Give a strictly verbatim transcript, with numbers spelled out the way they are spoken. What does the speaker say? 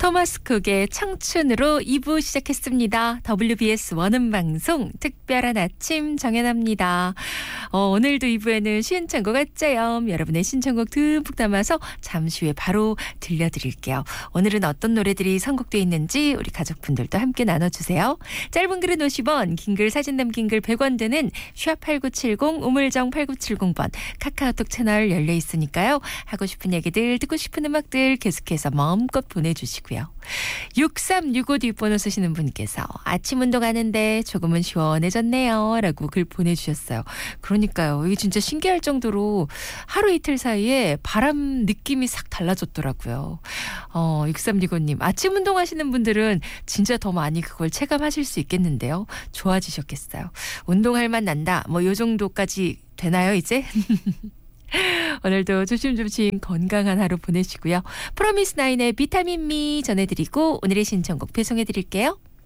토마스 쿡의 청춘으로 이 부 시작했습니다. 더블유비에스 원음방송 특별한 아침 정연합니다. 어, 오늘도 이 부에는 신청곡 어쩌염 여러분의 신청곡 듬뿍 담아서 잠시 후에 바로 들려드릴게요. 오늘은 어떤 노래들이 선곡되어 있는지 우리 가족분들도 함께 나눠주세요. 짧은 글은 오십 원, 긴 글 사진 남긴 글 백 원 드는 샵 팔구칠공 우물정 팔구칠공 번 카카오톡 채널 열려 있으니까요. 하고 싶은 얘기들 듣고 싶은 음악들 계속해서 마음껏 보내주시고요. 육삼육오 뒷번호 쓰시는 분께서 아침 운동하는데 조금은 시원해졌네요 라고 글 보내주셨어요. 그러니까요. 이게 진짜 신기할 정도로 하루 이틀 사이에 바람 느낌이 싹 달라졌더라고요. 어, 육삼육오 님 아침 운동하시는 분들은 진짜 더 많이 그걸 체감하실 수 있겠는데요. 좋아지셨겠어요. 운동할 맛 난다. 뭐 요 정도까지 되나요 이제? 오늘도 조심조심 건강한 하루 보내시고요. 프로미스나인의 비타민 미 전해드리고 오늘의 신청곡 배송해드릴게요.